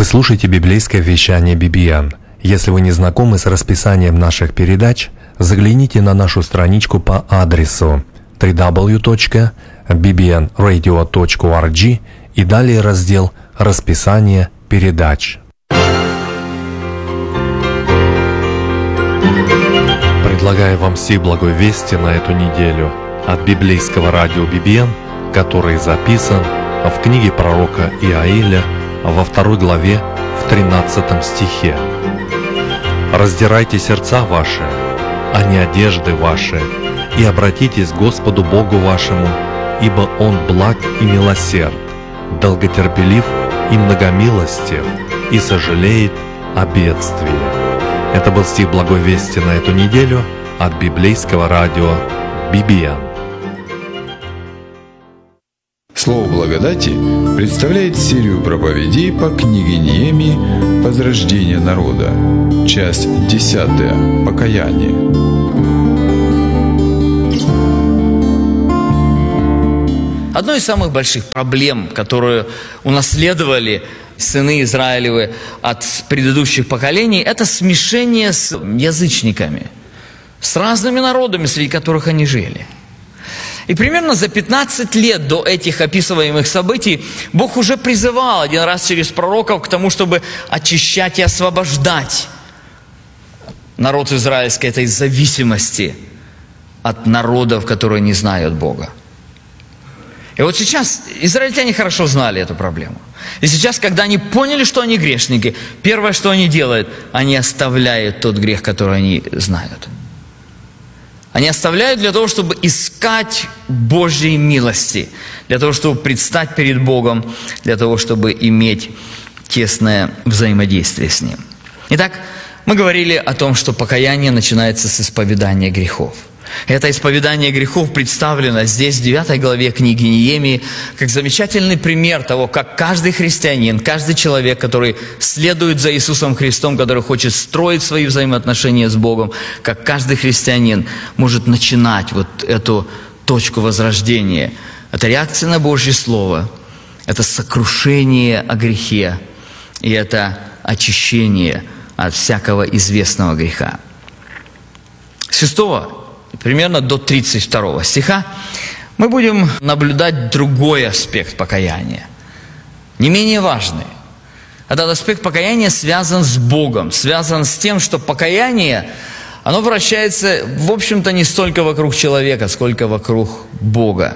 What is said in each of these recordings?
Вы слушаете библейское вещание BBN. Если вы не знакомы с расписанием наших передач, загляните на нашу страничку по адресу www.bbnradio.org и далее раздел «Расписание передач». Предлагаю вам все благой вести на эту неделю от библейского радио BBN, который записан в книге пророка Иаиля во 2 главе в 13 стихе. «Раздирайте сердца ваши, а не одежды ваши, и обратитесь к Господу Богу вашему, ибо Он благ и милосерд, долготерпелив и многомилостив, и сожалеет о бедствии». Это был стих благой вести на эту неделю от библейского радио BBN. Слово благодати представляет серию проповедей по книге Неемии «Возрождение народа», часть 10. Покаяние. Одной из самых больших проблем, которую унаследовали сыны Израилевы от предыдущих поколений, это смешение с язычниками, с разными народами, среди которых они жили. И примерно за 15 лет до этих описываемых событий Бог уже призывал один раз через пророков к тому, чтобы очищать и освобождать народ израильский этой зависимости от народов, которые не знают Бога. И вот сейчас израильтяне хорошо знали эту проблему. И сейчас, когда они поняли, что они грешники, первое, что они делают, они оставляют тот грех, который они знают. Они оставляют для того, чтобы искать Божьей милости, для того, чтобы предстать перед Богом, для того, чтобы иметь тесное взаимодействие с Ним. Итак, мы говорили о том, что покаяние начинается с исповедания грехов. Это исповедание грехов представлено здесь, в 9 главе книги Неемии, как замечательный пример того, как каждый христианин, каждый человек, который следует за Иисусом Христом, который хочет строить свои взаимоотношения с Богом, как каждый христианин может начинать вот эту точку возрождения. Это реакция на Божье Слово, это сокрушение о грехе, и это очищение от всякого известного греха. С 6 примерно до 32 стиха мы будем наблюдать другой аспект покаяния, не менее важный. Этот аспект покаяния связан с Богом, связан с тем, что покаяние, оно вращается, в общем-то, не столько вокруг человека, сколько вокруг Бога.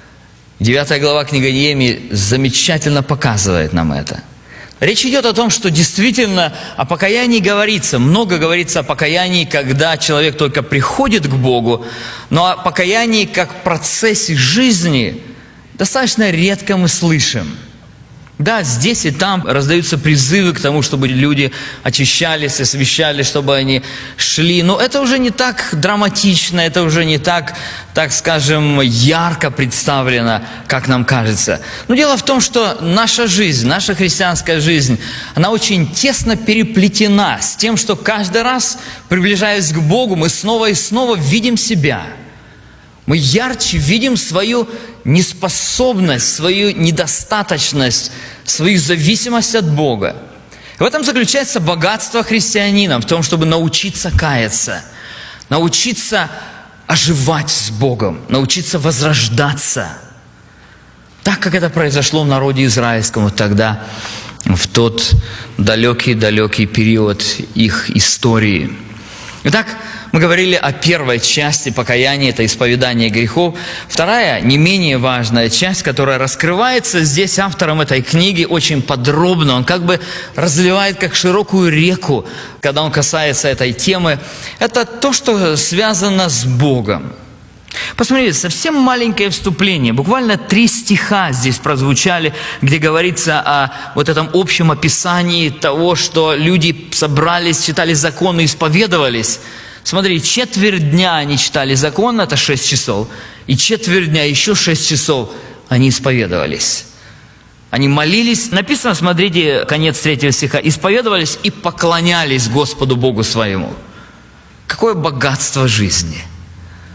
9 глава книги Неемии замечательно показывает нам это. Речь идет о том, что действительно о покаянии говорится. Много говорится о покаянии, когда человек только приходит к Богу, но о покаянии как процессе жизни достаточно редко мы слышим. Да, здесь и там раздаются призывы к тому, чтобы люди очищались, освящались, чтобы они шли. Но это уже не так драматично, это уже не так скажем, ярко представлено, как нам кажется. Но дело в том, что наша жизнь, наша христианская жизнь, она очень тесно переплетена с тем, что каждый раз, приближаясь к Богу, мы снова и снова видим себя. Мы ярче видим свою неспособность, свою недостаточность, свою зависимость от Бога. И в этом заключается богатство христианина, в том, чтобы научиться каяться, научиться оживать с Богом, научиться возрождаться. Так, как это произошло в народе израильском вот тогда, в тот далекий-далекий период их истории. Итак, мы говорили о первой части покаяния, это исповедание грехов. Вторая, не менее важная часть, которая раскрывается здесь автором этой книги очень подробно. Он как бы разливает как широкую реку, когда он касается этой темы. Это то, что связано с Богом. Посмотрите, совсем маленькое вступление, буквально 3 стиха здесь прозвучали, где говорится о вот этом общем описании того, что люди собрались, читали законы, исповедовались. Смотри, четверть дня они читали закон, это 6 часов, и четверть дня, еще 6 часов они исповедовались. Они молились, написано, смотрите, конец 3 стиха, исповедовались и поклонялись Господу Богу своему. Какое богатство жизни!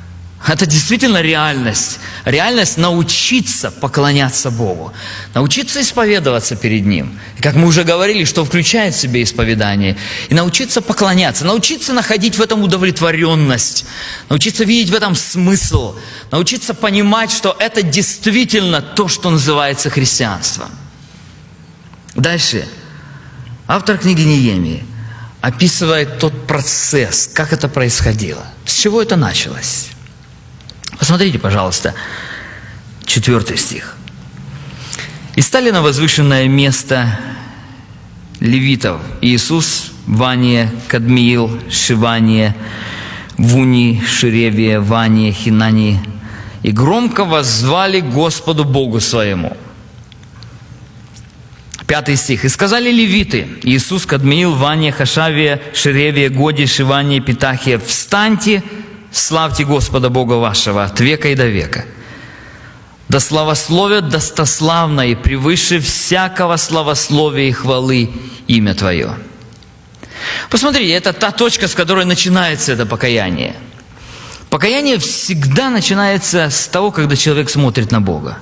Это действительно реальность. Реальность научиться поклоняться Богу. Научиться исповедоваться перед Ним. И как мы уже говорили, что включает в себе исповедание. И научиться поклоняться. Научиться находить в этом удовлетворенность. Научиться видеть в этом смысл. Научиться понимать, что это действительно то, что называется христианством. Дальше. Автор книги Неемии описывает тот процесс, как это происходило. С чего это началось? Посмотрите, пожалуйста, 4 стих. «И стали на возвышенное место левитов Иисус, Вания, Кадмиил, Шивания, Вуни, Шеревия, Вания, Хинани, и громко воззвали Господу Богу своему». 5 стих. «И сказали левиты, Иисус, Кадмиил, Вания, Хашавия, Шеревия, Годи, Шивания, Питахия, встаньте, славьте Господа Бога вашего от века и до века. Да славословят достославно и превыше всякого славословия и хвалы имя Твое». Посмотрите, это та точка, с которой начинается это покаяние. Покаяние всегда начинается с того, когда человек смотрит на Бога.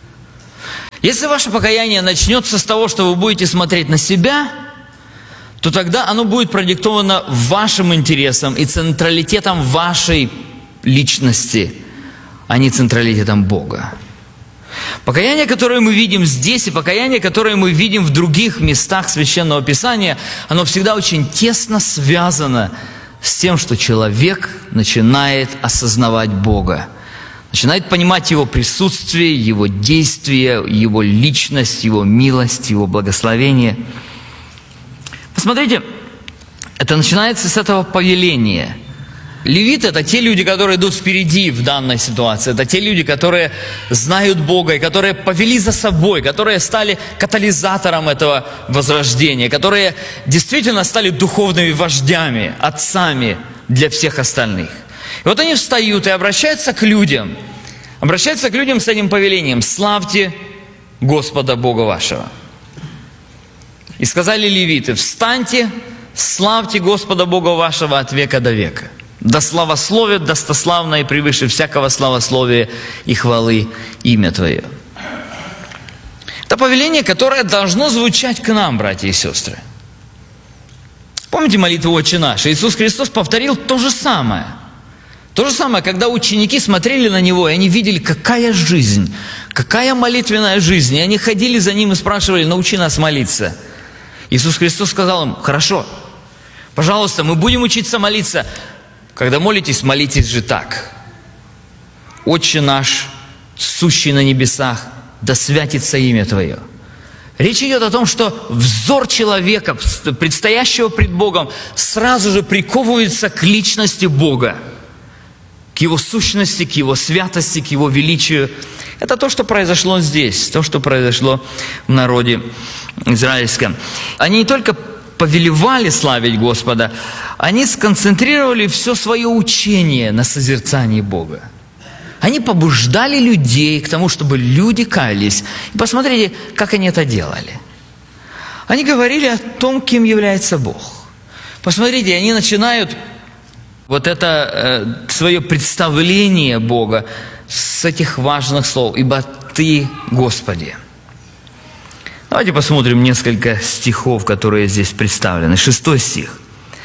Если ваше покаяние начнется с того, что вы будете смотреть на себя, то тогда оно будет продиктовано вашим интересом и централитетом вашей личности, а не централитетом Бога. Покаяние, которое мы видим здесь, и покаяние, которое мы видим в других местах Священного Писания, оно всегда очень тесно связано с тем, что человек начинает осознавать Бога, начинает понимать Его присутствие, Его действия, Его личность, Его милость, Его благословение. Посмотрите, это начинается с этого повеления. Левиты – это те люди, которые идут впереди в данной ситуации. Это те люди, которые знают Бога, и которые повели за собой, которые стали катализатором этого возрождения, которые действительно стали духовными вождями, отцами для всех остальных. И вот они встают и обращаются к людям с этим повелением: «Славьте Господа Бога вашего». И сказали левиты: «Встаньте, славьте Господа Бога вашего от века до века. Да славословит достославно и превыше всякого славословия и хвалы имя Твое». Это повеление, которое должно звучать к нам, братья и сестры. Помните молитву «Отче наш»? Иисус Христос повторил то же самое. То же самое, когда ученики смотрели на Него, и они видели, какая жизнь, какая молитвенная жизнь. И они ходили за Ним и спрашивали: «Научи нас молиться». Иисус Христос сказал им: «Хорошо, пожалуйста, мы будем учиться молиться. Когда молитесь, молитесь же так: Отче наш, сущий на небесах, да святится имя Твое». Речь идет о том, что взор человека, предстоящего пред Богом, сразу же приковывается к личности Бога, к Его сущности, к Его святости, к Его величию. Это то, что произошло здесь, то, что произошло в народе израильском. Они не только повелевали славить Господа, они сконцентрировали все свое учение на созерцании Бога. Они побуждали людей к тому, чтобы люди каялись. И посмотрите, как они это делали. Они говорили о том, кем является Бог. Посмотрите, они начинают вот это свое представление Бога с этих важных слов: «Ибо Ты, Господи». Давайте посмотрим несколько стихов, которые здесь представлены. 6 стих.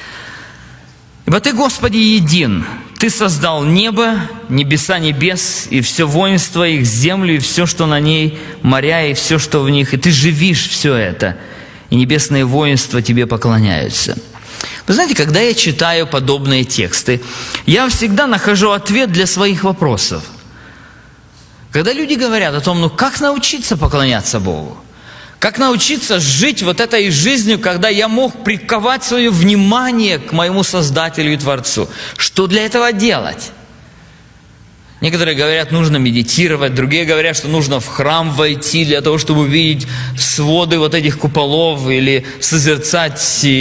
«Ибо Ты, Господи, един, Ты создал небо, небеса небес, и все воинство их, землю, и все, что на ней, моря, и все, что в них, и Ты живишь все это, и небесные воинства Тебе поклоняются». Вы знаете, когда я читаю подобные тексты, я всегда нахожу ответ для своих вопросов. Когда люди говорят о том, как научиться поклоняться Богу, как научиться жить вот этой жизнью, когда я мог приковать свое внимание к моему Создателю и Творцу, что для этого делать? Некоторые говорят, нужно медитировать, другие говорят, что нужно в храм войти для того, чтобы увидеть своды вот этих куполов, или созерцать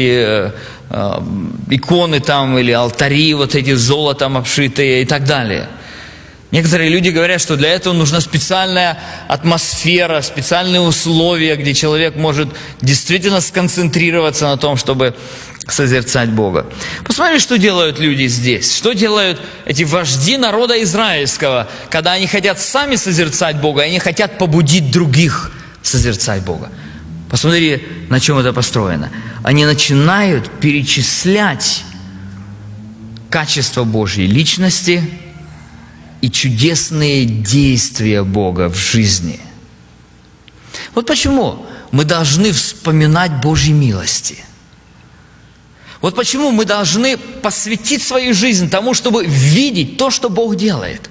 иконы там, или алтари вот эти золотом обшитые и так далее. Некоторые люди говорят, что для этого нужна специальная атмосфера, специальные условия, где человек может действительно сконцентрироваться на том, чтобы созерцать Бога. Посмотри, что делают люди здесь. Что делают эти вожди народа израильского, когда они хотят сами созерцать Бога, они хотят побудить других созерцать Бога. Посмотри, на чем это построено. Они начинают перечислять качества Божьей личности и чудесные действия Бога в жизни. Вот почему мы должны вспоминать Божьи милости. Вот почему мы должны посвятить свою жизнь тому, чтобы видеть то, что Бог делает.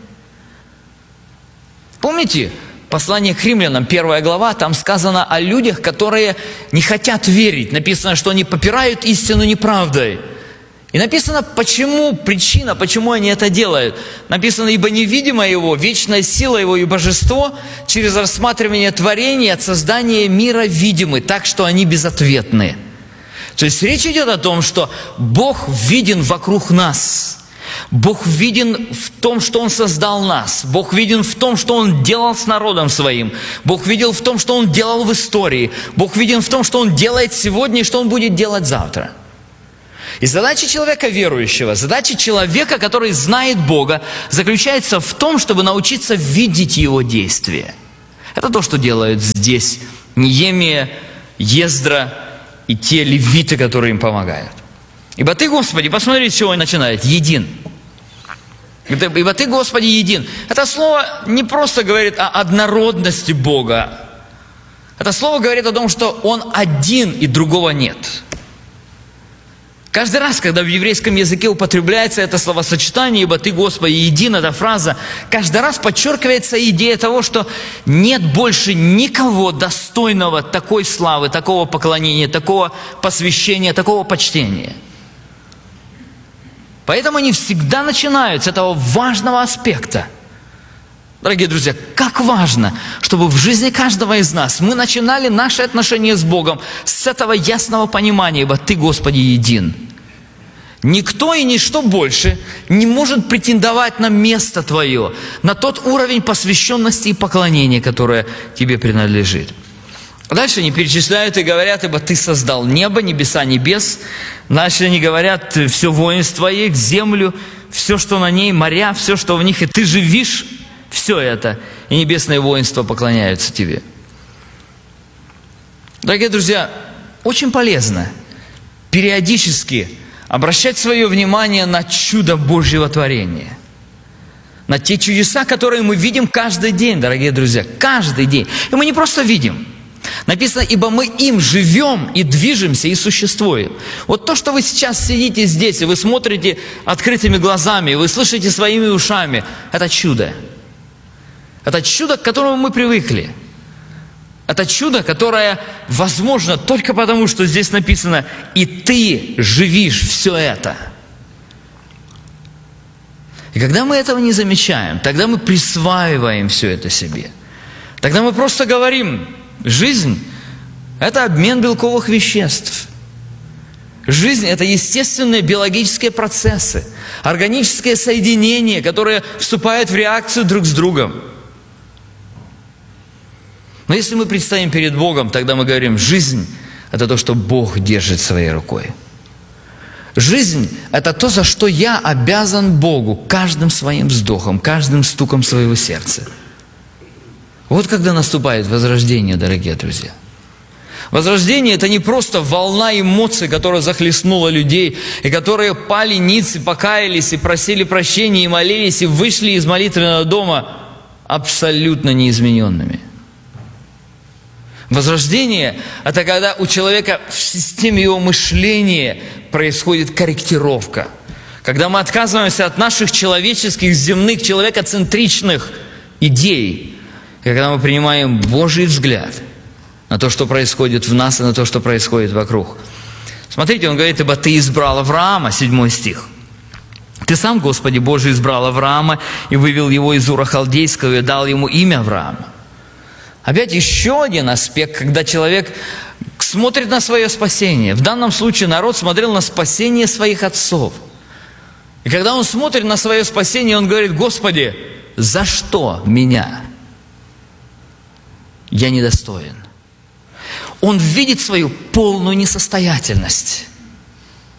Помните, послание к римлянам, 1 глава, там сказано о людях, которые не хотят верить. Написано, что они попирают истину неправдой. И написано, почему, причина, почему они это делают. Написано, ибо невидимое Его, вечная сила Его и божество через рассматривание творений от создания мира видимы, так что они безответны. То есть речь идет о том, что Бог виден вокруг нас. Бог виден в том, что Он создал нас. Бог виден в том, что Он делал с народом Своим. Бог видел в том, что Он делал в истории. Бог виден в том, что Он делает сегодня и что Он будет делать завтра. И задача человека верующего, задача человека, который знает Бога, заключается в том, чтобы научиться видеть Его действия. Это то, что делают здесь Неемия, Ездра и те левиты, которые им помогают. Ибо Ты, Господи, посмотри, с чего он начинает. Един. Ибо Ты, Господи, един. Это слово не просто говорит о однородности Бога. Это слово говорит о том, что Он один и другого нет. Каждый раз, когда в еврейском языке употребляется это словосочетание, ибо Ты, Господи, един, эта фраза, каждый раз подчеркивается идея того, что нет больше никого достойного такой славы, такого поклонения, такого посвящения, такого почтения. Поэтому они всегда начинают с этого важного аспекта. Дорогие друзья, как важно, чтобы в жизни каждого из нас мы начинали наши отношения с Богом с этого ясного понимания, ибо Ты, Господи, един. Никто и ничто больше не может претендовать на место Твое, на тот уровень посвященности и поклонения, которое Тебе принадлежит. Дальше они перечисляют и говорят, ибо Ты создал небо, небеса, небес. Дальше они говорят, все воинство их, землю, все, что на ней, моря, все, что в них, и Ты живишь. Все это, и небесное воинство поклоняются Тебе. Дорогие друзья, очень полезно периодически обращать свое внимание на чудо Божьего творения. На те чудеса, которые мы видим каждый день, дорогие друзья, каждый день. И мы не просто видим. Написано, ибо мы им живем и движемся и существуем. Вот то, что вы сейчас сидите здесь, и вы смотрите открытыми глазами, и вы слышите своими ушами, это чудо. Это чудо, к которому мы привыкли. Это чудо, которое возможно только потому, что здесь написано, и ты живишь все это. И когда мы этого не замечаем, тогда мы присваиваем все это себе. Тогда мы просто говорим, жизнь – это обмен белковых веществ. Жизнь – это естественные биологические процессы, органические соединения, которые вступают в реакцию друг с другом. Но если мы предстоим перед Богом, тогда мы говорим, жизнь – это то, что Бог держит своей рукой. Жизнь – это то, за что я обязан Богу каждым своим вздохом, каждым стуком своего сердца. Вот когда наступает возрождение, дорогие друзья. Возрождение – это не просто волна эмоций, которая захлестнула людей, и которые пали ниц, и покаялись, и просили прощения, и молились, и вышли из молитвенного дома абсолютно неизмененными. Возрождение – это когда у человека в системе его мышления происходит корректировка. Когда мы отказываемся от наших человеческих, земных, человекоцентричных идей. И когда мы принимаем Божий взгляд на то, что происходит в нас и на то, что происходит вокруг. Смотрите, он говорит, ибо Ты избрал Авраама, 7 стих. Ты сам, Господи Божий, избрал Авраама и вывел его из Ура Халдейского и дал ему имя Авраама. Опять еще один аспект, когда человек смотрит на свое спасение. В данном случае народ смотрел на спасение своих отцов. И когда он смотрит на свое спасение, он говорит, Господи, за что меня? Я недостоин. Он видит свою полную несостоятельность.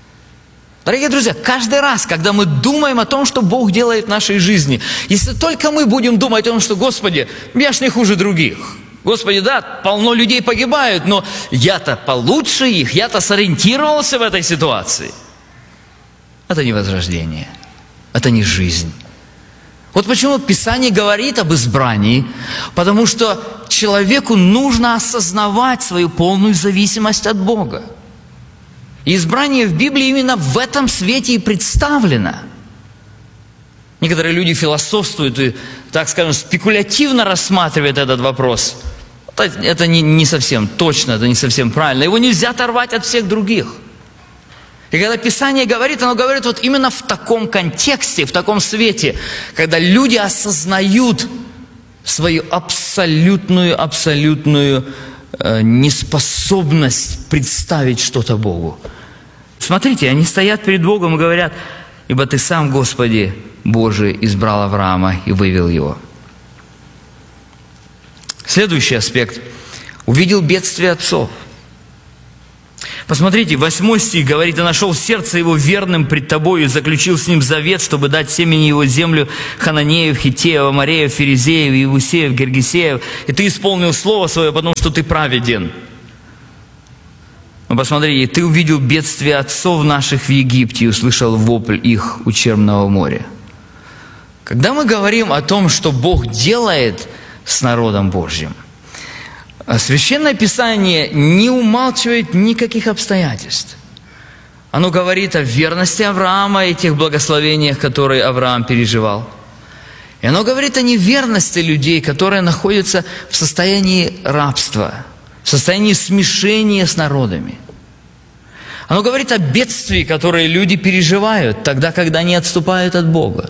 Дорогие друзья, каждый раз, когда мы думаем о том, что Бог делает в нашей жизни, если только мы будем думать о том, что, Господи, я ж не хуже других. Господи, да, полно людей погибают, но я-то получше их, я-то сориентировался в этой ситуации. Это не возрождение, это не жизнь. Вот почему Писание говорит об избрании, потому что человеку нужно осознавать свою полную зависимость от Бога. И избрание в Библии именно в этом свете и представлено. Некоторые люди философствуют и, так скажем, спекулятивно рассматривают этот вопрос. Это не совсем точно, это не совсем правильно. Его нельзя оторвать от всех других. И когда Писание говорит, оно говорит вот именно в таком контексте, в таком свете, когда люди осознают свою абсолютную неспособность представить что-то Богу. Смотрите, они стоят перед Богом и говорят: «Ибо Ты сам, Господи Божий, избрал Авраама и вывел его». Следующий аспект. Увидел бедствие отцов. Посмотрите, 8 стих говорит: «И нашел сердце его верным пред Тобою, и заключил с ним завет, чтобы дать семени его землю Хананеев, Хиттеев, Амореев, Ферезеев, Иевусеев, Гергесеев. И Ты исполнил слово свое, потому что Ты праведен». Но посмотри, «И Ты увидел бедствие отцов наших в Египте, и услышал вопль их у Черного моря». Когда мы говорим о том, что Бог делает с народом Божьим, Священное Писание не умалчивает никаких обстоятельств. Оно говорит о верности Авраама и тех благословениях, которые Авраам переживал. И оно говорит о неверности людей, которые находятся в состоянии рабства, в состоянии смешения с народами. Оно говорит о бедствии, которые люди переживают тогда, когда они отступают от Бога.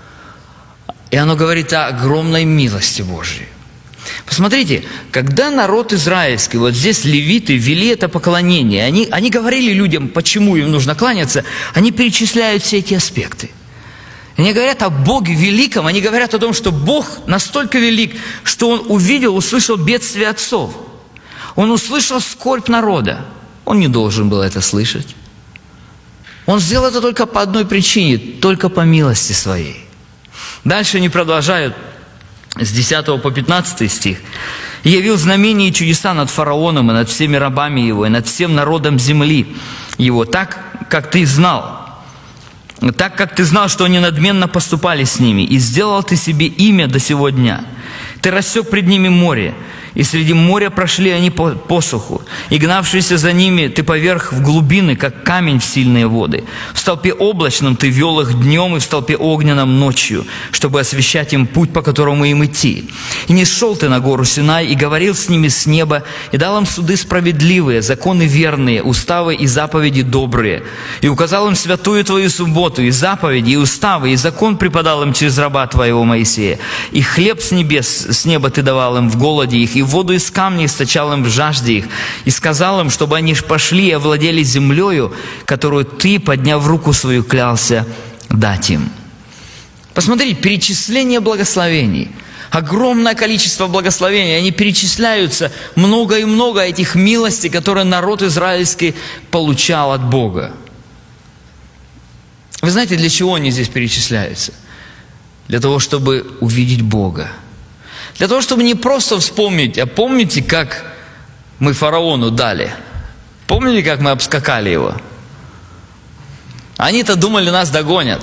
И оно говорит о огромной милости Божьей. Посмотрите, когда народ израильский, вот здесь левиты вели это поклонение, они говорили людям, почему им нужно кланяться, они перечисляют все эти аспекты. Они говорят о Боге великом, они говорят о том, что Бог настолько велик, что Он увидел, услышал бедствие отцов. Он услышал скорбь народа. Он не должен был это слышать. Он сделал это только по одной причине, только по милости своей. Дальше они продолжают. С 10 по 15 стих. «И явил знамения и чудеса над фараоном и над всеми рабами его, и над всем народом земли его, так, как ты знал, что они надменно поступали с ними, и сделал ты себе имя до сего дня. Ты рассек пред ними море, и среди моря прошли они по посуху, и гнавшиеся за ними ты поверх в глубины, как камень в сильные воды. В столпе облачном ты вел их днем, и в столпе огненном ночью, чтобы освещать им путь, по которому им идти. И не шел ты на гору Синай, и говорил с ними с неба, и дал им суды справедливые, законы верные, уставы и заповеди добрые. И указал им святую твою субботу, и заповеди, и уставы, и закон преподал им через раба твоего Моисея. И хлеб с небес, с неба ты давал им в голоде их, и воду из камней источал им в жажде их, и сказал им, чтобы они пошли и овладели землею, которую ты, подняв руку свою, клялся дать им». Посмотрите, перечисление благословений. Огромное количество благословений. Они перечисляются, много и много этих милостей, которые народ израильский получал от Бога. Вы знаете, для чего они здесь перечисляются? Для того, чтобы увидеть Бога. Для того, чтобы не просто вспомнить, а помните, как мы фараону дали? Помните, как мы обскакали его? Они-то думали, нас догонят.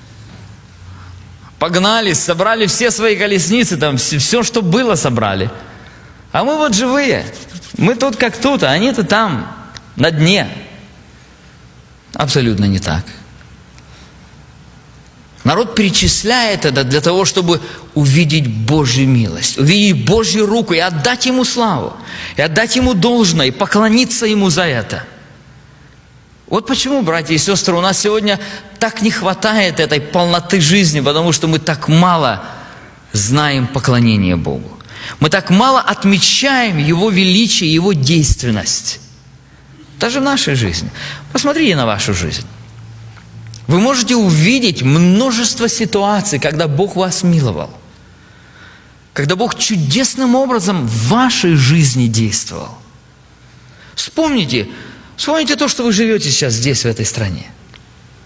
Погнали, собрали все свои колесницы, там все, что было, собрали. А мы вот живые. Мы тут как тут, а они-то там, на дне. Абсолютно не так. Народ перечисляет это для того, чтобы увидеть Божью милость, увидеть Божью руку и отдать Ему славу, и отдать Ему должное, и поклониться Ему за это. Вот почему, братья и сестры, у нас сегодня так не хватает этой полноты жизни, потому что мы так мало знаем поклонение Богу. Мы так мало отмечаем Его величие, Его действенность. Даже в нашей жизни. Посмотрите на вашу жизнь. Вы можете увидеть множество ситуаций, когда Бог вас миловал. Когда Бог чудесным образом в вашей жизни действовал. Вспомните то, что вы живете сейчас здесь, в этой стране.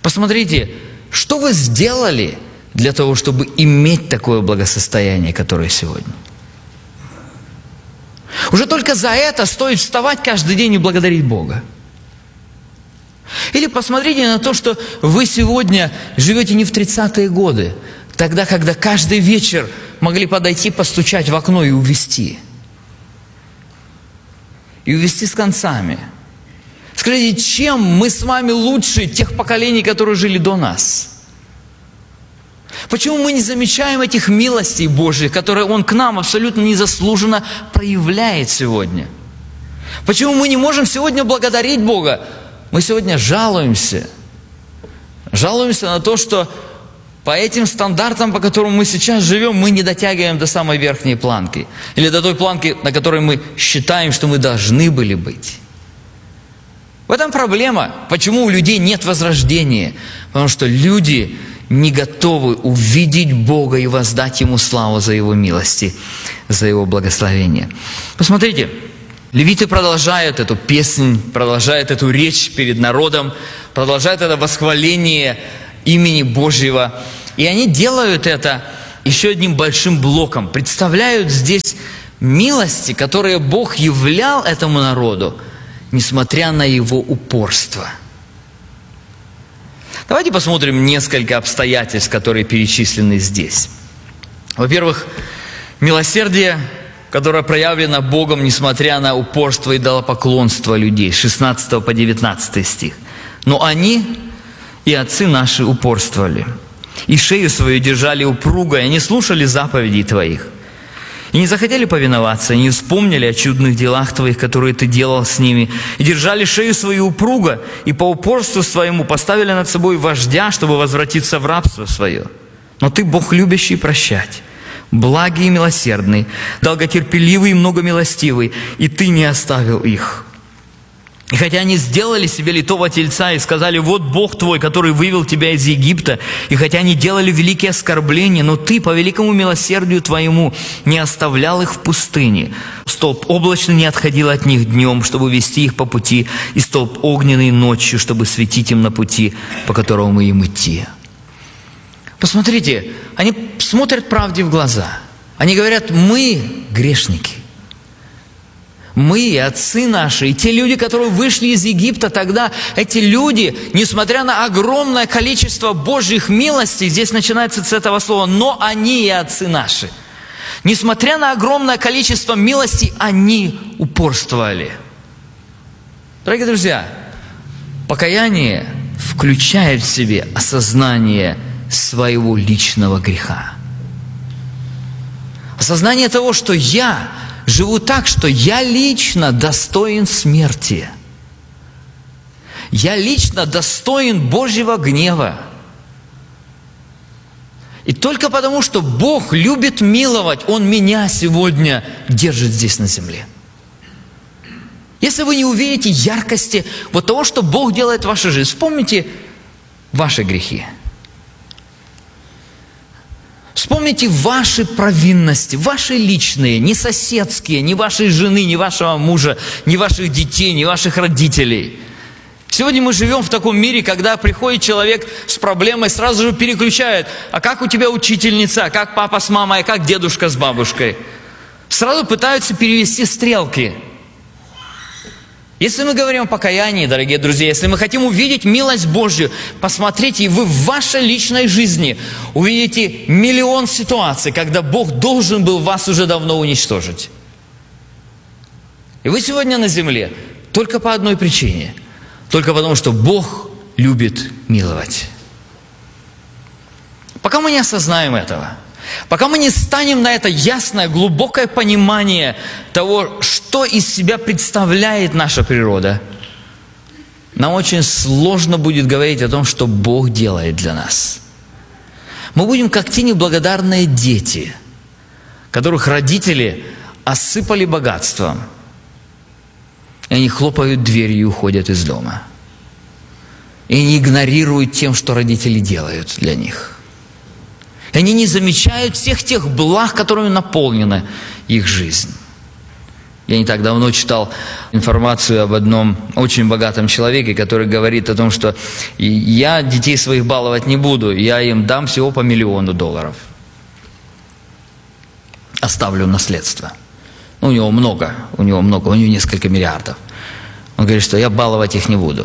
Посмотрите, что вы сделали для того, чтобы иметь такое благосостояние, которое сегодня. Уже только за это стоит вставать каждый день и благодарить Бога. Или посмотрите на то, что вы сегодня живете не в 30-е годы, тогда, когда каждый вечер могли подойти, постучать в окно и увести. И увести с концами. Скажите, чем мы с вами лучше тех поколений, которые жили до нас? Почему мы не замечаем этих милостей Божьих, которые Он к нам абсолютно незаслуженно проявляет сегодня? Почему мы не можем сегодня благодарить Бога? Мы сегодня жалуемся. Жалуемся на то, что по этим стандартам, по которым мы сейчас живем, мы не дотягиваем до самой верхней планки. Или до той планки, на которой мы считаем, что мы должны были быть. В этом проблема. Почему у людей нет возрождения? Потому что люди не готовы увидеть Бога и воздать Ему славу за Его милости, за Его благословение. Посмотрите, левиты продолжают эту песнь, продолжают эту речь перед народом, продолжают это восхваление имени Божьего. И они делают это еще одним большим блоком. Представляют здесь милости, которые Бог являл этому народу, несмотря на его упорство. Давайте посмотрим несколько обстоятельств, которые перечислены здесь. Во-первых, милосердие, которое проявлено Богом, несмотря на упорство и идолопоклонство людей, с 16 по 19 стих. «Но они и отцы наши упорствовали, и шею свою держали упруго, и они слушали заповедей Твоих. И не захотели повиноваться, и не вспомнили о чудных делах Твоих, которые Ты делал с ними, и держали шею свою упруго, и по упорству своему поставили над собой вождя, чтобы возвратиться в рабство свое. Но Ты Бог любящий прощать, благий и милосердный, долготерпеливый и многомилостивый, и Ты не оставил их. И хотя они сделали себе литого тельца и сказали: вот Бог твой, который вывел тебя из Египта, и хотя они делали великие оскорбления, но Ты по великому милосердию Твоему не оставлял их в пустыне. Столб облачный не отходил от них днем, чтобы вести их по пути, и столб огненный ночью, чтобы светить им на пути, по которому им идти». Посмотрите, они смотрят правде в глаза. Они говорят: мы грешники. Мы и отцы наши, и те люди, которые вышли из Египта тогда, эти люди, несмотря на огромное количество Божьих милостей, здесь начинается с этого слова, но они и отцы наши. Несмотря на огромное количество милостей, они упорствовали. Дорогие друзья, покаяние включает в себе осознание своего личного греха. Осознание того, что я живу так, что я лично достоин смерти. Я лично достоин Божьего гнева. И только потому, что Бог любит миловать, Он меня сегодня держит здесь на земле. Если вы не увидите яркости вот того, что Бог делает в вашей жизни, вспомните ваши грехи. Вспомните ваши провинности, ваши личные, не соседские, не вашей жены, не вашего мужа, не ваших детей, не ваших родителей. Сегодня мы живем в таком мире, когда приходит человек с проблемой, сразу же переключает: а как у тебя учительница, а как папа с мамой, а как дедушка с бабушкой? Сразу пытаются перевести стрелки. Если мы говорим о покаянии, дорогие друзья, если мы хотим увидеть милость Божью, посмотрите, и вы в вашей личной жизни увидите миллион ситуаций, когда Бог должен был вас уже давно уничтожить. И вы сегодня на земле только по одной причине. Только потому, что Бог любит миловать. Пока мы не осознаем этого, пока мы не станем на это ясное, глубокое понимание того, что из себя представляет наша природа, нам очень сложно будет говорить о том, что Бог делает для нас. Мы будем как те неблагодарные дети, которых родители осыпали богатством, и они хлопают дверью и уходят из дома. И они игнорируют тем, что родители делают для них. И они не замечают всех тех благ, которыми наполнена их жизнь. Я не так давно читал информацию об одном очень богатом человеке, который говорит о том, что я детей своих баловать не буду, я им дам всего по $1 миллион. Оставлю наследство. У него много, у него несколько миллиардов. Он говорит, что я баловать их не буду.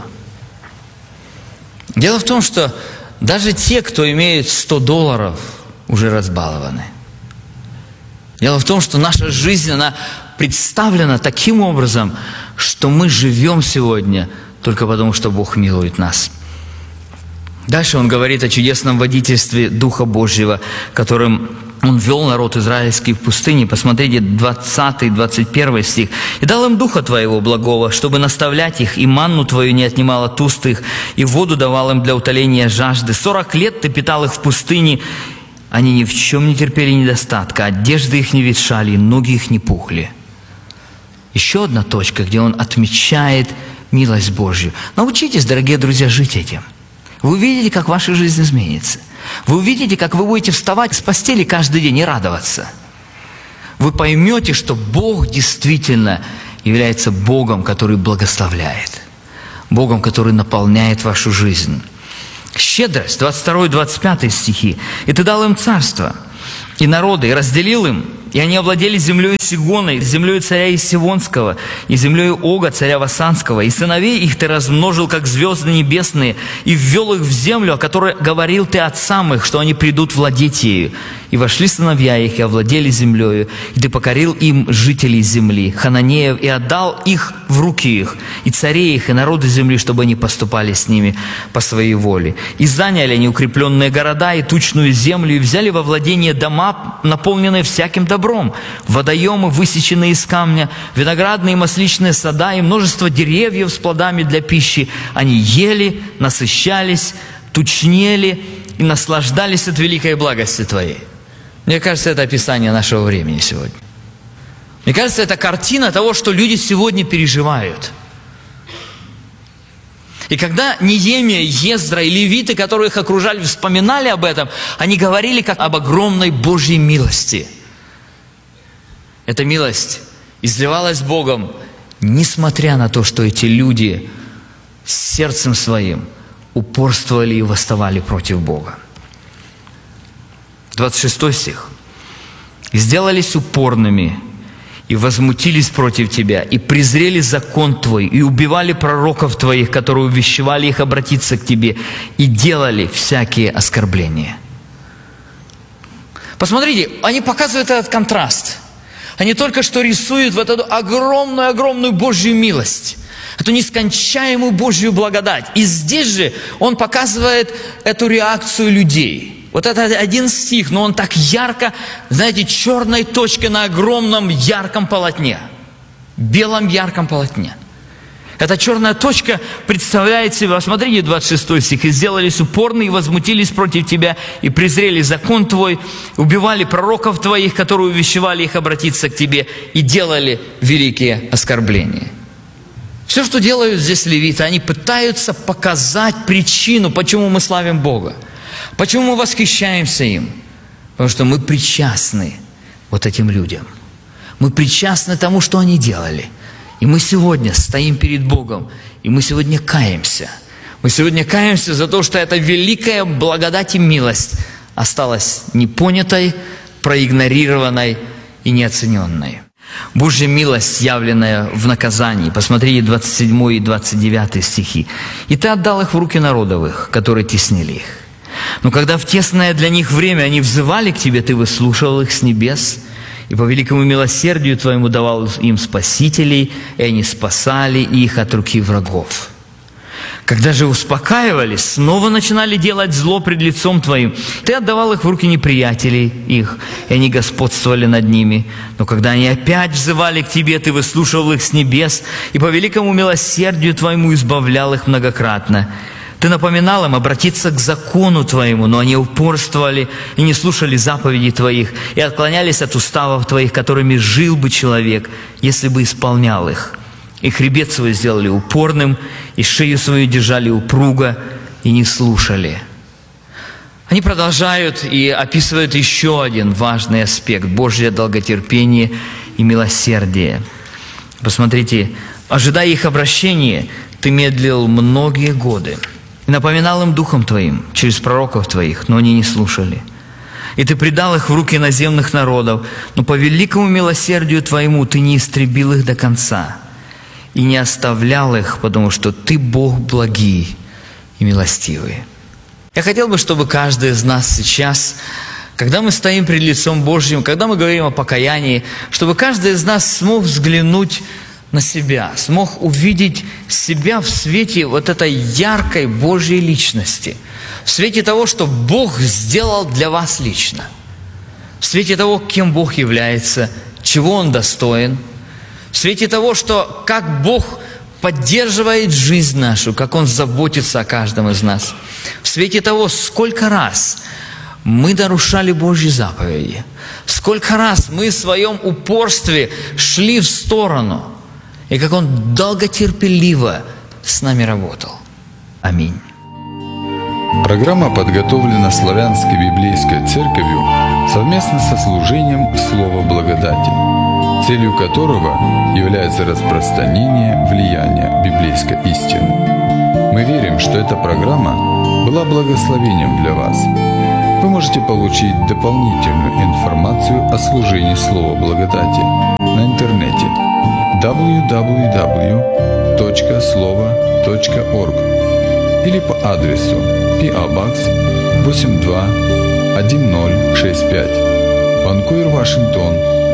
Дело в том, что даже те, кто имеет $100, уже разбалованы. Дело в том, что наша жизнь, она представлена таким образом, что мы живем сегодня только потому, что Бог милует нас. Дальше он говорит о чудесном водительстве Духа Божьего, которым Он вел народ израильский в пустыне. Посмотрите, 20-21 стих. «И дал им Духа Твоего благого, чтобы наставлять их, и манну Твою не отнимал от уст их, и воду давал им для утоления жажды. 40 лет Ты питал их в пустыне, они ни в чем не терпели недостатка, одежды их не ветшали, и ноги их не пухли». Еще одна точка, где он отмечает милость Божью. Научитесь, дорогие друзья, жить этим. Вы увидите, как ваша жизнь изменится. Вы увидите, как вы будете вставать с постели каждый день и радоваться. Вы поймете, что Бог действительно является Богом, который благословляет. Богом, который наполняет вашу жизнь. Щедрость, 22-25 стихи. «И Ты дал им царство и народы, и разделил им, и они овладели землей Сигона, и землей царя Исивонского, и землей Ога, царя Васанского, и сыновей их Ты размножил, как звезды небесные, и ввел их в землю, о которой говорил Ты отцам их, что они придут владеть ею. И вошли сыновья их, и овладели землею, и Ты покорил им жителей земли, хананеев, и отдал их в руки их, и царей их, и народы земли, чтобы они поступали с ними по своей воле. И заняли они укрепленные города и тучную землю, и взяли во владение дома, наполненные всяким добром, водоемы, высеченные из камня, виноградные и масличные сада, и множество деревьев с плодами для пищи. Они ели, насыщались, тучнели и наслаждались от великой благости Твоей». Мне кажется, это описание нашего времени сегодня. Мне кажется, это картина того, что люди сегодня переживают. И когда Неемия, Ездра и левиты, которые их окружали, вспоминали об этом, они говорили как об огромной Божьей милости. Эта милость изливалась Богом, несмотря на то, что эти люди с сердцем своим упорствовали и восставали против Бога. 26 стих. «И сделались упорными, и возмутились против Тебя, и презрели закон Твой, и убивали пророков Твоих, которые увещевали их обратиться к Тебе, и делали всякие оскорбления». Посмотрите, они показывают этот контраст. Они только что рисуют вот эту огромную Божью милость, эту нескончаемую Божью благодать. И здесь же он показывает эту реакцию людей. Вот это один стих, но он так ярко, знаете, черной точкой на огромном ярком полотне. Белом ярком полотне. Эта черная точка представляет себя, смотрите, 26 стих. «И сделались упорны, и возмутились против Тебя, и презрели закон Твой, убивали пророков Твоих, которые увещевали их обратиться к Тебе, и делали великие оскорбления». Все, что делают здесь левиты, они пытаются показать причину, почему мы славим Бога. Почему мы восхищаемся им? Потому что мы причастны вот этим людям. Мы причастны тому, что они делали. И мы сегодня стоим перед Богом, и мы сегодня каемся. Мы сегодня каемся за то, что эта великая благодать и милость осталась непонятой, проигнорированной и неоцененной. Божья милость, явленная в наказании. Посмотрите 27 и 29 стихи. «И Ты отдал их в руки народовых, которые теснили их. Но когда в тесное для них время они взывали к Тебе, Ты выслушивал их с небес, и по великому милосердию Твоему давал им спасителей, и они спасали их от руки врагов. Когда же успокаивались, снова начинали делать зло пред лицом Твоим. Ты отдавал их в руки неприятелей их, и они господствовали над ними. Но когда они опять взывали к Тебе, Ты выслушивал их с небес, и по великому милосердию Твоему избавлял их многократно. Ты напоминал им обратиться к закону Твоему, но они упорствовали и не слушали заповедей Твоих, и отклонялись от уставов Твоих, которыми жил бы человек, если бы исполнял их. И хребет свой сделали упорным, и шею свою держали упруго, и не слушали». Они продолжают и описывают еще один важный аспект – Божье долготерпение и милосердие. Посмотрите, ожидая их обращения, Ты медлил многие годы. И напоминал им Духом Твоим через пророков Твоих, но они не слушали. И Ты предал их в руки иноземных народов, но по великому милосердию Твоему Ты не истребил их до конца и не оставлял их, потому что Ты Бог благий и милостивый. Я хотел бы, чтобы каждый из нас сейчас, когда мы стоим перед лицом Божьим, когда мы говорим о покаянии, чтобы каждый из нас смог взглянуть на себя, смог увидеть себя в свете вот этой яркой Божьей личности, в свете того, что Бог сделал для вас лично, в свете того, кем Бог является, чего Он достоин, в свете того, что как Бог поддерживает жизнь нашу, как Он заботится о каждом из нас, в свете того, сколько раз мы нарушали Божьи заповеди, сколько раз мы в своем упорстве шли в сторону, и как Он долготерпеливо с нами работал. Аминь. Программа подготовлена Славянской библейской церковью совместно со служением Слова Благодати, целью которого является распространение влияния библейской истины. Мы верим, что эта программа была благословением для вас. Вы можете получить дополнительную информацию о служении Слова Благодати на интернете www.slovo.org или по адресу P.O. Box 821065, Ванкувер, Вашингтон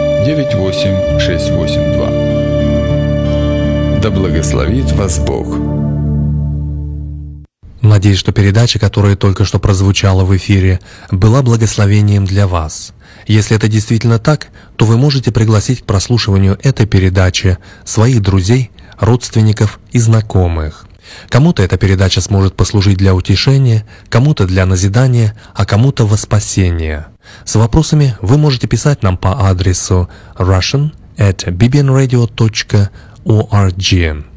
98682. Да благословит вас Бог. Надеюсь, что передача, которая только что прозвучала в эфире, была благословением для вас. Если это действительно так, то вы можете пригласить к прослушиванию этой передачи своих друзей, родственников и знакомых. Кому-то эта передача сможет послужить для утешения, кому-то для назидания, а кому-то во спасение. С вопросами вы можете писать нам по адресу russian@bbnradio.org.